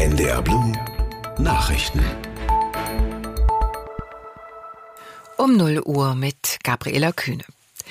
NDR Blue Nachrichten. Um 0 Uhr mit Gabriela Kühne.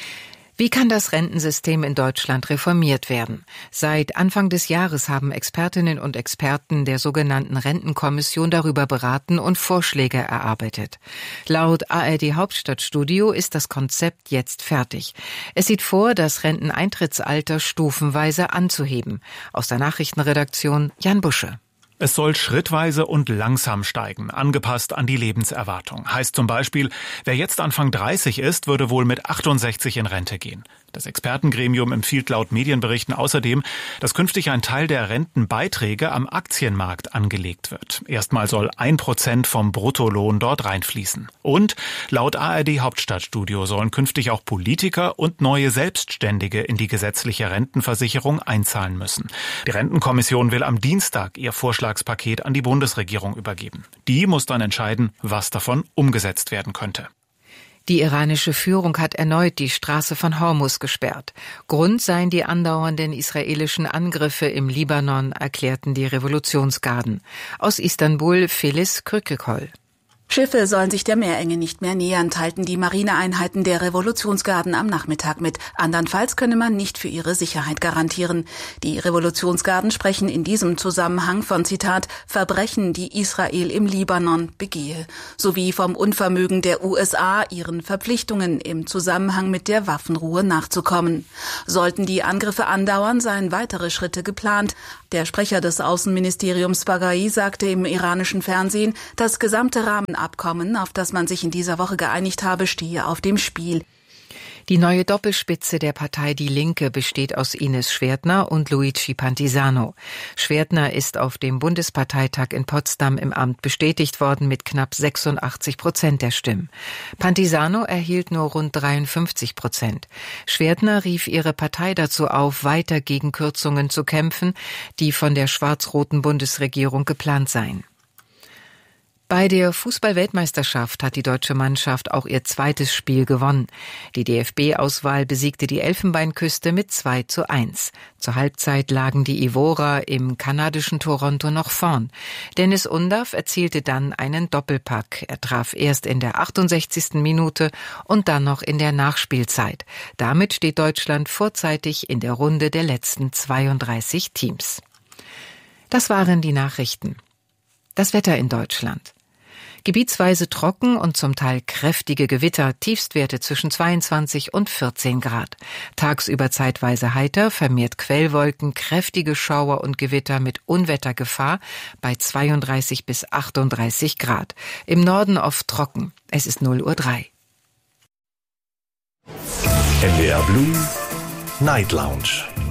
Wie kann das Rentensystem in Deutschland reformiert werden? Seit Anfang des Jahres haben Expertinnen und Experten der sogenannten Rentenkommission darüber beraten und Vorschläge erarbeitet. Laut ARD Hauptstadtstudio ist das Konzept jetzt fertig. Es sieht vor, das Renteneintrittsalter stufenweise anzuheben. Aus der Nachrichtenredaktion Jan Busche. Es soll schrittweise und langsam steigen, angepasst an die Lebenserwartung. Heißt zum Beispiel, wer jetzt Anfang 30 ist, würde wohl mit 68 in Rente gehen. Das Expertengremium empfiehlt laut Medienberichten außerdem, dass künftig ein Teil der Rentenbeiträge am Aktienmarkt angelegt wird. Erstmal soll 1% vom Bruttolohn dort reinfließen. Und laut ARD Hauptstadtstudio sollen künftig auch Politiker und neue Selbstständige in die gesetzliche Rentenversicherung einzahlen müssen. Die Rentenkommission will am Dienstag ihr Vorschlagspaket an die Bundesregierung übergeben. Die muss dann entscheiden, was davon umgesetzt werden könnte. Die iranische Führung hat erneut die Straße von Hormuz gesperrt. Grund seien die andauernden israelischen Angriffe im Libanon, erklärten die Revolutionsgarden. Aus Istanbul Filiz Kürkekol. Schiffe sollen sich der Meerenge nicht mehr nähern, teilten die Marineeinheiten der Revolutionsgarden am Nachmittag mit. Andernfalls könne man nicht für ihre Sicherheit garantieren. Die Revolutionsgarden sprechen in diesem Zusammenhang von, Zitat, Verbrechen, die Israel im Libanon begehe, sowie vom Unvermögen der USA, ihren Verpflichtungen im Zusammenhang mit der Waffenruhe nachzukommen. Sollten die Angriffe andauern, seien weitere Schritte geplant. Der Sprecher des Außenministeriums Baghai sagte im iranischen Fernsehen, das gesamte Rahmenabkommen, auf das man sich in dieser Woche geeinigt habe, stehe auf dem Spiel. Die neue Doppelspitze der Partei Die Linke besteht aus Ines Schwertner und Luigi Pantisano. Schwertner ist auf dem Bundesparteitag in Potsdam im Amt bestätigt worden mit knapp 86% der Stimmen. Pantisano erhielt nur rund 53%. Schwertner rief ihre Partei dazu auf, weiter gegen Kürzungen zu kämpfen, die von der schwarz-roten Bundesregierung geplant seien. Bei der Fußball-Weltmeisterschaft hat die deutsche Mannschaft auch ihr zweites Spiel gewonnen. Die DFB-Auswahl besiegte die Elfenbeinküste mit 2:1. Zur Halbzeit lagen die Ivorer im kanadischen Toronto noch vorn. Dennis Undav erzielte dann einen Doppelpack. Er traf erst in der 68. Minute und dann noch in der Nachspielzeit. Damit steht Deutschland vorzeitig in der Runde der letzten 32 Teams. Das waren die Nachrichten. Das Wetter in Deutschland. Gebietsweise trocken und zum Teil kräftige Gewitter, Tiefstwerte zwischen 22 und 14 Grad. Tagsüber zeitweise heiter, vermehrt Quellwolken, kräftige Schauer und Gewitter mit Unwettergefahr bei 32 bis 38 Grad. Im Norden oft trocken. Es ist 0:03 Uhr. NDR Blue Night Lounge.